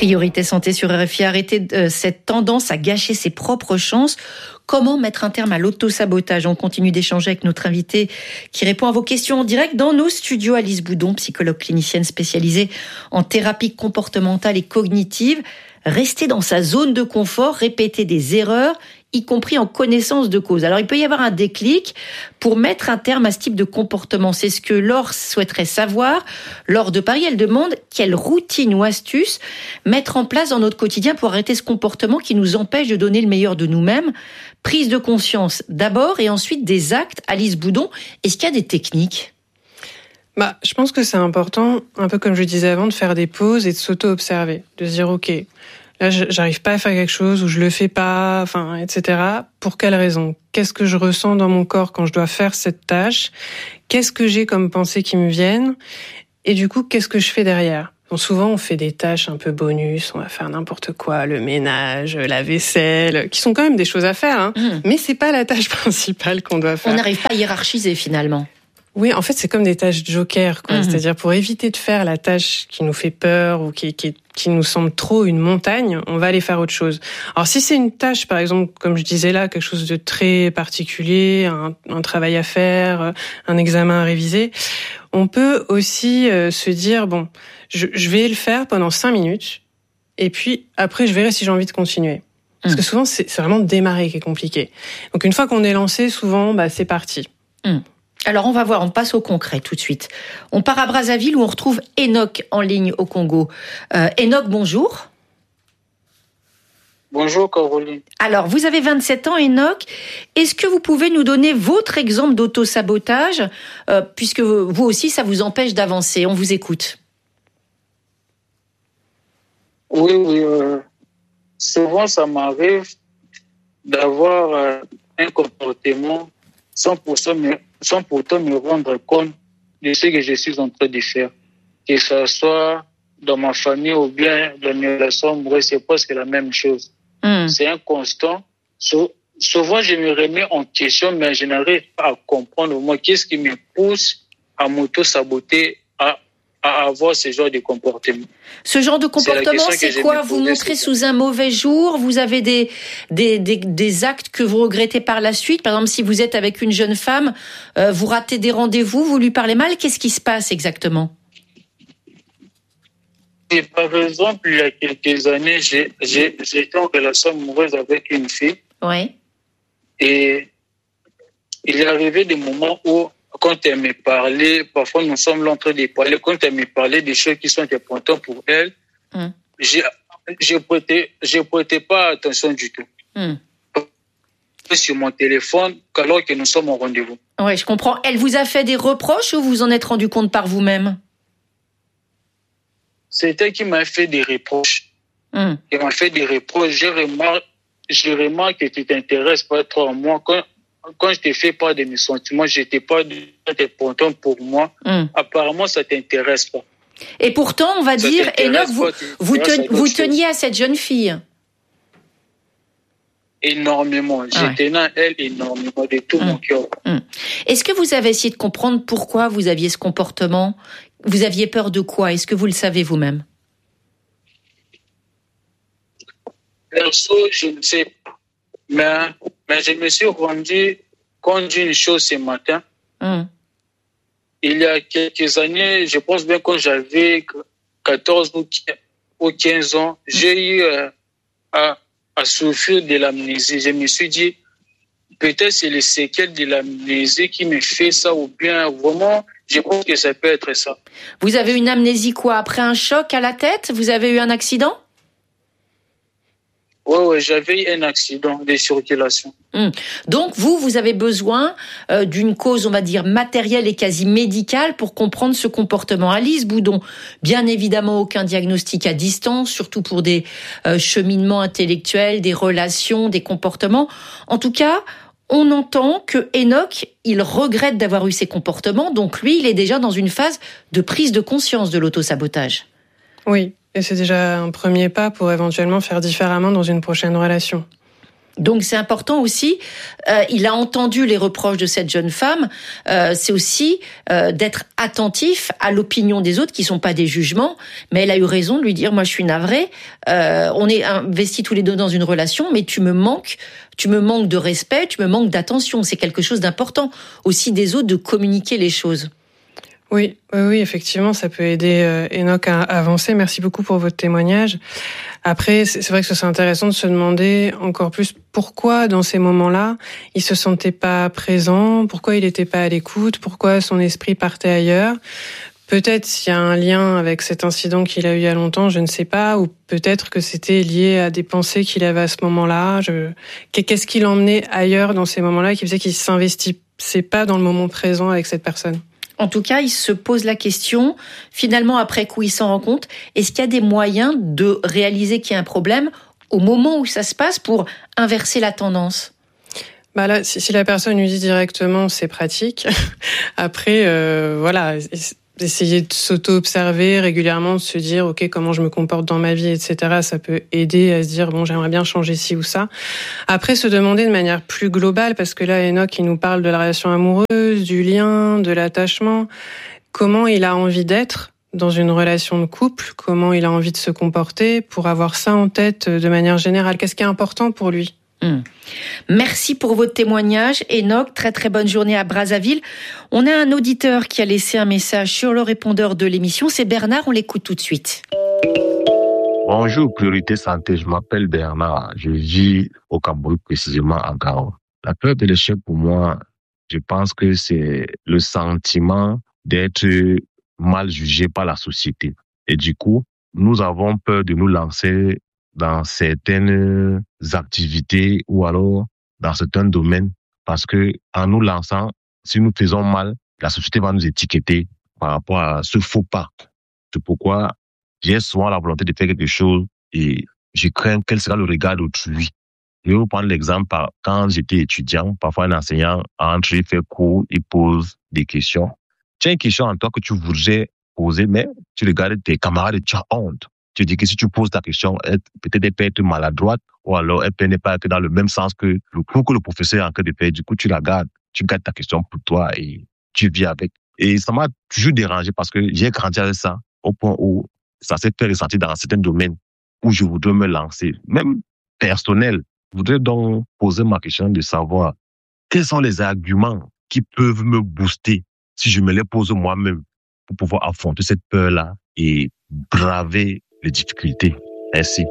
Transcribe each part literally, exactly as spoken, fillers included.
Priorité santé sur R F I, arrêter euh, cette tendance à gâcher ses propres chances. Comment mettre un terme à l'auto-sabotage ? On continue d'échanger avec notre invité qui répond à vos questions en direct dans nos studios. Alice Boudon, psychologue clinicienne spécialisée en thérapie comportementale et cognitive. Rester dans sa zone de confort, répéter des erreurs, y compris en connaissance de cause. Alors, il peut y avoir un déclic pour mettre un terme à ce type de comportement. C'est ce que Laure souhaiterait savoir. Laure de Paris, elle demande quelle routine ou astuce mettre en place dans notre quotidien pour arrêter ce comportement qui nous empêche de donner le meilleur de nous-mêmes. Prise de conscience d'abord et ensuite des actes. Alice Boudon, est-ce qu'il y a des techniques ? Bah, je pense que c'est important, un peu comme je disais avant, de faire des pauses et de s'auto-observer, de se dire ok, là j'arrive pas à faire quelque chose ou je le fais pas, enfin, et cetera. Pour quelle raison ? Qu'est-ce que je ressens dans mon corps quand je dois faire cette tâche ? Qu'est-ce que j'ai comme pensées qui me viennent ? Et du coup, qu'est-ce que je fais derrière ? Bon, souvent, on fait des tâches un peu bonus, on va faire n'importe quoi, le ménage, la vaisselle, qui sont quand même des choses à faire, hein, mmh. mais c'est pas la tâche principale qu'on doit faire. On n'arrive pas à hiérarchiser finalement. Oui, en fait, c'est comme des tâches joker, quoi. Mmh. C'est-à-dire, pour éviter de faire la tâche qui nous fait peur ou qui, qui, qui nous semble trop une montagne, on va aller faire autre chose. Alors, si c'est une tâche, par exemple, comme je disais là, quelque chose de très particulier, un, un travail à faire, un examen à réviser, on peut aussi euh, se dire, bon, je, je vais le faire pendant cinq minutes, et puis après, je verrai si j'ai envie de continuer. Parce mmh. que souvent, c'est, c'est vraiment démarrer qui est compliqué. Donc, une fois qu'on est lancé, souvent, bah, c'est parti. Mmh. Alors, on va voir, on passe au concret tout de suite. On part à Brazzaville où on retrouve Enoch en ligne au Congo. Euh, Enoch, bonjour. Bonjour Caroline. Alors, vous avez vingt-sept ans, Enoch. Est-ce que vous pouvez nous donner votre exemple d'auto-sabotage, euh, puisque vous aussi, ça vous empêche d'avancer ? On vous écoute. Oui, oui. Euh, souvent, ça m'arrive d'avoir euh, un comportement sans pourtant, me, sans pourtant me rendre compte de ce que je suis en train de faire. Que ce soit dans ma famille ou bien dans mes relations amoureuses, c'est presque la même chose. Mm. C'est un constant. So, souvent, je me remets en question, mais je n'arrive pas à comprendre au moins qu'est-ce qui me pousse à m'auto-saboter, à, à avoir ce genre de comportement. Ce genre de comportement, c'est, c'est quoi ? Vous montrez sous un mauvais jour, vous avez des, des, des, des actes que vous regrettez par la suite. Par exemple, si vous êtes avec une jeune femme, euh, vous ratez des rendez-vous, vous lui parlez mal, qu'est-ce qui se passe exactement ? Et par exemple, il y a quelques années, j'ai, j'ai, j'étais en relation amoureuse avec une fille. Oui. Et il est arrivé des moments où, quand elle me parlait, parfois nous sommes là en train de parler, quand elle me parlait des choses qui sont importantes pour elle, mm. j'ai, je prêtais, je prêtais pas attention du tout. Mm. Sur mon téléphone, alors que nous sommes en rendez-vous. Oui, je comprends. Elle vous a fait des reproches ou vous en êtes rendu compte par vous-même ? C'est elle qui m'a fait des reproches. Mm. Elle m'a fait des reproches. Je remarque, je remarque que tu t'intéresses pas trop à moi. Quand, quand je te fais part de mes sentiments, je n'étais pas important pour moi. Mm. Apparemment, ça t'intéresse pas. Et pourtant, on va ça dire, Enoch, vous, vous, ten, vous teniez chose. à cette jeune fille. Énormément. Ah ouais. Je tenais à elle énormément, de tout mmh. mon cœur. Mmh. Est-ce que vous avez essayé de comprendre pourquoi vous aviez ce comportement ? Vous aviez peur de quoi ? Est-ce que vous le savez vous-même ? Perso, je ne sais pas. Mais, mais je me suis rendu compte d'une chose ce matin. Mmh. Il y a quelques années, je pense bien quand j'avais quatorze ou quinze ans, j'ai eu euh, à à souffrir de l'amnésie. Je me suis dit, peut-être c'est les séquelles de l'amnésie qui me fait ça, ou bien vraiment, je pense que ça peut être ça. Vous avez une amnésie quoi ? Après un choc à la tête ? Vous avez eu un accident ? Oui, ouais, j'avais eu un accident de circulation. Hum. Donc, vous, vous avez besoin euh, d'une cause, on va dire, matérielle et quasi médicale pour comprendre ce comportement. Alice Boudon, bien évidemment, aucun diagnostic à distance, surtout pour des euh, cheminements intellectuels, des relations, des comportements. En tout cas, on entend que Enoch, il regrette d'avoir eu ces comportements, donc lui, il est déjà dans une phase de prise de conscience de l'autosabotage. Oui. Et c'est déjà un premier pas pour éventuellement faire différemment dans une prochaine relation. Donc c'est important aussi, euh, il a entendu les reproches de cette jeune femme, euh, c'est aussi euh, d'être attentif à l'opinion des autres qui sont pas des jugements, mais elle a eu raison de lui dire, moi je suis navrée, euh, on est investis tous les deux dans une relation, mais tu me manques, tu me manques de respect, tu me manques d'attention, c'est quelque chose d'important aussi des autres de communiquer les choses. Oui, oui, oui, effectivement, ça peut aider euh, Enoch à avancer. Merci beaucoup pour votre témoignage. Après, c'est vrai que ce serait intéressant de se demander encore plus pourquoi, dans ces moments-là, il se sentait pas présent, pourquoi il n'était pas à l'écoute, pourquoi son esprit partait ailleurs. Peut-être s'il y a un lien avec cet incident qu'il a eu il y a longtemps, je ne sais pas, ou peut-être que c'était lié à des pensées qu'il avait à ce moment-là. Je... Qu'est-ce qui l'emmenait ailleurs dans ces moments-là, qui faisait qu'il s'investissait pas dans le moment présent avec cette personne? En tout cas, il se pose la question, finalement, après coup, il s'en rend compte, est-ce qu'il y a des moyens de réaliser qu'il y a un problème au moment où ça se passe pour inverser la tendance ? Bah là, si, si la personne lui dit directement, c'est pratique. Après, euh, voilà, essayer de s'auto-observer régulièrement, de se dire, ok, comment je me comporte dans ma vie, et cetera. Ça peut aider à se dire, bon, j'aimerais bien changer ci ou ça. Après, se demander de manière plus globale, parce que là, Enoch, il nous parle de la relation amoureuse, du lien, de l'attachement. Comment il a envie d'être dans une relation de couple, comment il a envie de se comporter pour avoir ça en tête de manière générale. Qu'est-ce qui est important pour lui ? Mmh. Merci pour votre témoignage, Enoch. Très très bonne journée à Brazzaville. On a un auditeur qui a laissé un message sur le répondeur de l'émission. C'est Bernard, on l'écoute tout de suite. Bonjour, Priorité Santé. Je m'appelle Bernard. Je vis au Cameroun, précisément en Gao. La peur de l'échec, pour moi, je pense que c'est le sentiment d'être mal jugé par la société. Et du coup, nous avons peur de nous lancer dans certaines activités ou alors dans certains domaines parce que en nous lançant, si nous faisons mal, la société va nous étiqueter par rapport à ce faux pas. C'est pourquoi j'ai souvent la volonté de faire quelque chose et je crains quel sera le regard d'autrui. Je vais vous prendre l'exemple, par, quand j'étais étudiant, parfois un enseignant entre, il fait cours, il pose des questions. Tu as une question en toi que tu voudrais poser, mais tu regardes tes camarades et tu as honte. Tu dis que si tu poses ta question, elle, peut-être elle peut être maladroite ou alors elle peut ne pas être dans le même sens que le cours que le professeur est en train de faire. Du coup, tu la gardes, tu gardes ta question pour toi et tu vis avec. Et ça m'a toujours dérangé parce que j'ai grandi avec ça au point où ça s'est fait ressentir dans certains domaines où je voudrais me lancer, même personnel. Je voudrais donc poser ma question de savoir quels sont les arguments qui peuvent me booster si je me les pose moi-même pour pouvoir affronter cette peur-là et braver les difficultés. Merci.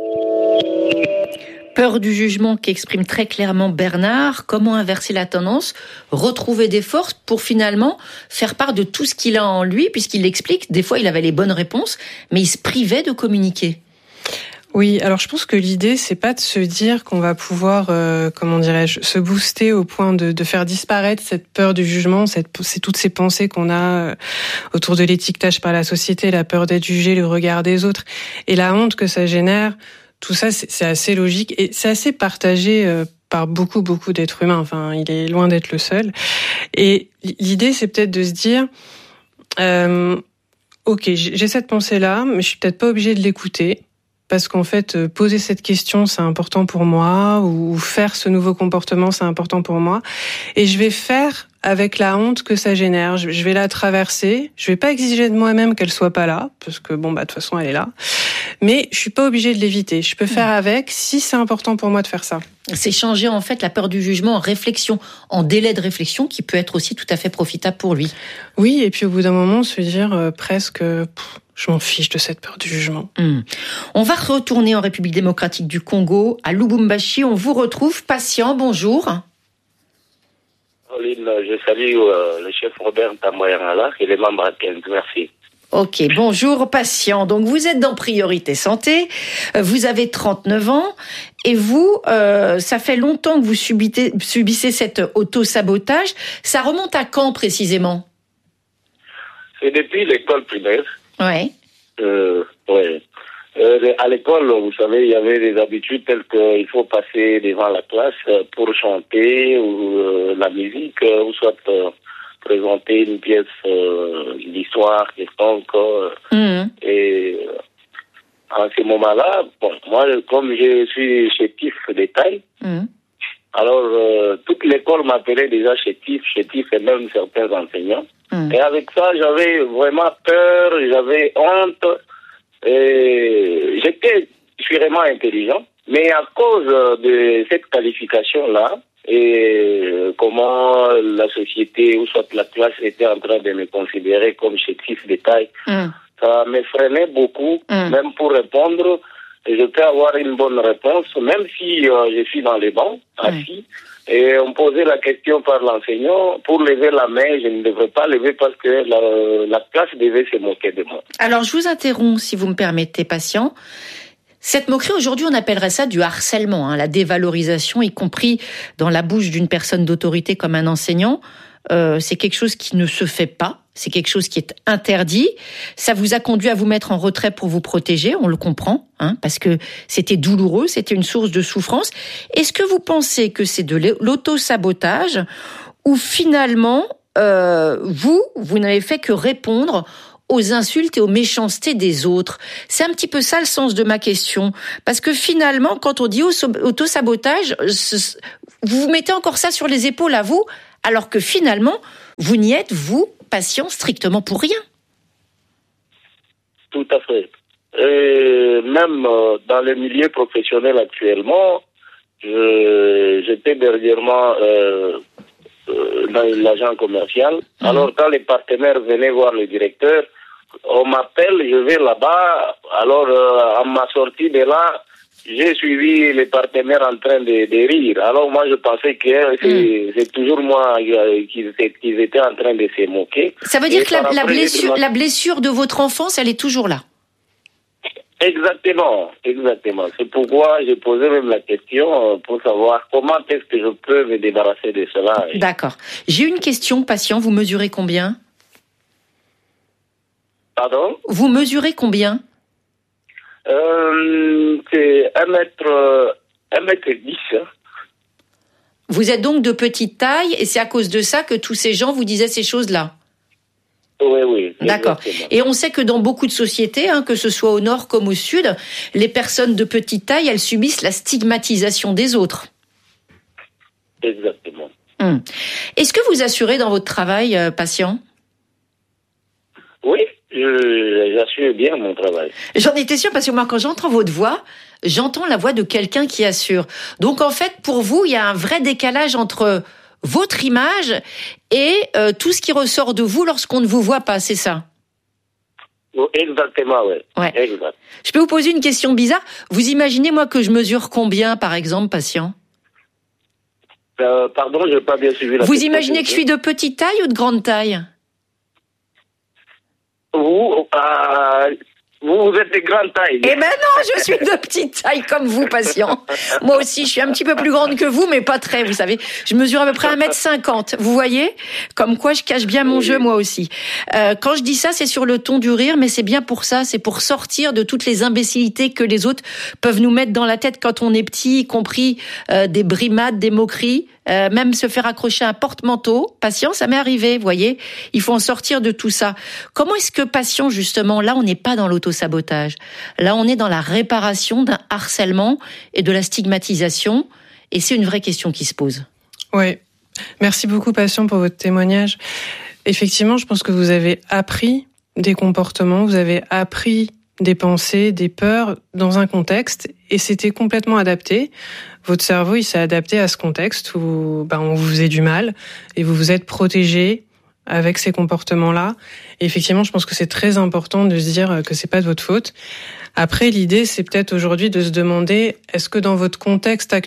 Peur du jugement qu'exprime très clairement Bernard. Comment inverser la tendance, retrouver des forces pour finalement faire part de tout ce qu'il a en lui, puisqu'il l'explique. Des fois, il avait les bonnes réponses, mais il se privait de communiquer. Oui, alors je pense que l'idée, c'est pas de se dire qu'on va pouvoir, euh, comment dirais-je, se booster au point de, de faire disparaître cette peur du jugement, cette, c'est toutes ces pensées qu'on a autour de l'étiquetage par la société, la peur d'être jugé, le regard des autres, et la honte que ça génère. Tout ça, c'est, c'est assez logique et c'est assez partagé euh, par beaucoup, beaucoup d'êtres humains. Enfin, il est loin d'être le seul. Et l'idée, c'est peut-être de se dire, euh, ok, j'ai cette pensée-là, mais je suis peut-être pas obligée de l'écouter. Parce qu'en fait, poser cette question, c'est important pour moi, ou faire ce nouveau comportement, c'est important pour moi. Et je vais faire avec la honte que ça génère. Je vais la traverser. Je vais pas exiger de moi-même qu'elle soit pas là, parce que bon, bah de toute façon, elle est là. Mais je suis pas obligée de l'éviter. Je peux faire avec si c'est important pour moi de faire ça. C'est changer en fait la peur du jugement en réflexion, en délai de réflexion, qui peut être aussi tout à fait profitable pour lui. Oui, et puis au bout d'un moment, se dire euh, presque... Pff, je m'en fiche de cette peur du jugement. Mmh. On va retourner en République démocratique du Congo, à Lubumbashi. On vous retrouve. Patient, bonjour. Pauline, je salue euh, le chef Robert Tamoyangala et les membres à quinze. Merci. Ok, bonjour patient. Donc vous êtes dans Priorité Santé, vous avez trente-neuf ans et vous, euh, ça fait longtemps que vous subissez, subissez cet auto-sabotage. Ça remonte à quand précisément ? C'est depuis l'école primaire. Ouais. Euh, ouais. Euh, à l'école, vous savez, il y avait des habitudes telles qu'il faut passer devant la classe pour chanter ou euh, la musique, euh, ou soit euh, présenter une pièce euh, d'histoire, quelconque. Euh, mmh. Et euh, en ce moment-là, bon, moi, comme je suis chétif de taille, mmh. Alors, euh, toute l'école m'appelait déjà chétif, chétif et même certains enseignants. Mmh. Et avec ça, j'avais vraiment peur, j'avais honte. Et j'étais sûrement intelligent, mais à cause de cette qualification-là, et comment la société ou soit la classe était en train de me considérer comme chétif de taille, mmh. ça me freinait beaucoup, mmh. même pour répondre. Et je peux avoir une bonne réponse, même si euh, je suis dans les bancs, assis, mmh. et on posait la question par l'enseignant, pour lever la main, je ne devrais pas lever parce que la, la classe devait se moquer de moi. Alors, je vous interromps, si vous me permettez, patient. Cette moquerie, aujourd'hui, on appellerait ça du harcèlement, hein, la dévalorisation, y compris dans la bouche d'une personne d'autorité comme un enseignant. Euh, c'est quelque chose qui ne se fait pas. C'est quelque chose qui est interdit. Ça vous a conduit à vous mettre en retrait pour vous protéger, on le comprend, hein, parce que c'était douloureux, c'était une source de souffrance. Est-ce que vous pensez que c'est de l'auto-sabotage ou finalement, euh, vous, vous n'avez fait que répondre aux insultes et aux méchancetés des autres? C'est un petit peu ça le sens de ma question. Parce que finalement, quand on dit auto-sabotage, vous vous mettez encore ça sur les épaules à vous, alors que finalement, vous n'y êtes, vous, patient, strictement pour rien. Tout à fait. Et même euh, dans le milieu professionnel actuellement, je, j'étais dernièrement euh, euh, dans l'agent commercial. Mmh. Alors quand les partenaires venaient voir le directeur, on m'appelle, je vais là-bas. Alors euh, à ma sortie de là, j'ai suivi les partenaires en train de, de rire. Alors moi, je pensais que c'est, mmh. c'est toujours moi qu'ils, qu'ils étaient en train de se moquer. Ça veut dire Et que la, la, blessure, la blessure de votre enfance, elle est toujours là. Exactement, exactement. C'est pourquoi j'ai posé même la question pour savoir comment est-ce que je peux me débarrasser de cela. D'accord. J'ai une question, patient. Vous mesurez combien ? Pardon ? Vous mesurez combien ? Euh, c'est un mètre, un mètre dix. Vous êtes donc de petite taille et c'est à cause de ça que tous ces gens vous disaient ces choses-là. Oui, oui. D'accord. Exactement. Et on sait que dans beaucoup de sociétés, hein, que ce soit au nord comme au sud, les personnes de petite taille, elles subissent la stigmatisation des autres. Exactement. Hum. Est-ce que vous assurez dans votre travail, euh, patient ? Oui. Je, j'assure bien mon travail. J'en étais sûre parce que moi, quand j'entends votre voix, j'entends la voix de quelqu'un qui assure. Donc, en fait, pour vous, il y a un vrai décalage entre votre image et euh, tout ce qui ressort de vous lorsqu'on ne vous voit pas, c'est ça ? Exactement, oui. Ouais. Exact. Je peux vous poser une question bizarre ? Vous imaginez, moi, que je mesure combien, par exemple, patient ? euh, Pardon, je n'ai pas bien suivi la Vous question. imaginez que je suis de petite taille ou de grande taille ? Vous, euh, vous, vous êtes de grande taille. Eh ben non, je suis de petite taille comme vous, patient. Moi aussi, je suis un petit peu plus grande que vous, mais pas très, vous savez. Je mesure à peu près un mètre cinquante, vous voyez ? Comme quoi, je cache bien mon oui. jeu, moi aussi. Euh, quand je dis ça, c'est sur le ton du rire, mais c'est bien pour ça, c'est pour sortir de toutes les imbécilités que les autres peuvent nous mettre dans la tête quand on est petit, y compris euh, des brimades, des moqueries. Euh, même se faire accrocher un porte-manteau. Patient, ça m'est arrivé, vous voyez. Il faut en sortir de tout ça. Comment est-ce que patient, justement, là, on n'est pas dans l'auto-sabotage. Là, on est dans la réparation d'un harcèlement et de la stigmatisation. Et c'est une vraie question qui se pose. Oui. Merci beaucoup, patient, pour votre témoignage. Effectivement, je pense que vous avez appris des comportements, vous avez appris des pensées, des peurs dans un contexte et c'était complètement adapté. Votre cerveau, il s'est adapté à ce contexte où ben, on vous faisait du mal et vous vous êtes protégé avec ces comportements-là. Et effectivement, je pense que c'est très important de se dire que c'est pas de votre faute. Après, l'idée, c'est peut-être aujourd'hui de se demander, est-ce que dans votre contexte actuel,